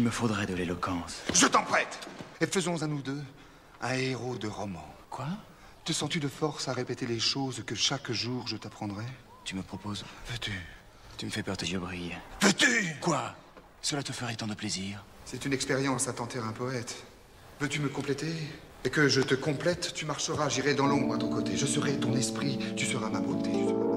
me faudrait de l'éloquence. Je t'en prête. Et faisons à nous deux un héros de roman. Quoi? Te sens-tu de force à répéter les choses que chaque jour je t'apprendrai? Tu me proposes? Veux-tu? Tu me fais peur, tes yeux brillent. Veux-tu? Quoi? Cela te ferait tant de plaisir? C'est une expérience à tenter un poète. Veux-tu me compléter? Et que je te complète, tu marcheras, j'irai dans l'ombre à ton côté. Je serai ton esprit, tu seras ma beauté.